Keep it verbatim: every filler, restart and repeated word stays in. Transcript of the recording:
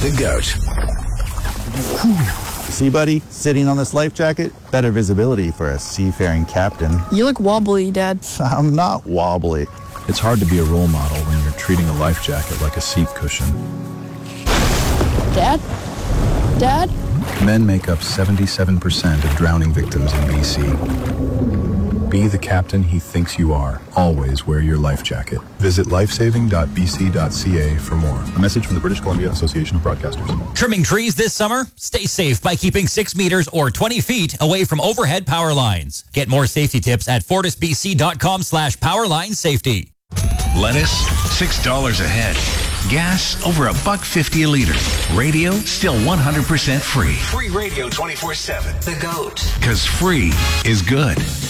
The Goat. See, buddy, sitting on this life jacket, better visibility for a seafaring captain. You look wobbly, Dad. I'm not wobbly. It's hard to be a role model when you're treating a life jacket like a seat cushion. Dad? Dad? Men make up seventy-seven percent of drowning victims in B C. Be the captain he thinks you are. Always wear your life jacket. Visit lifesaving dot b c dot c a for more. A message from the British Columbia Association of Broadcasters. Trimming trees this summer? Stay safe by keeping six meters or twenty feet away from overhead power lines. Get more safety tips at fortisbc.com slash powerline safety. Lettuce, six dollars a head. Gas, over a buck fifty a liter. Radio, still one hundred percent free. Free radio twenty-four seven. The Goat. Because free is good.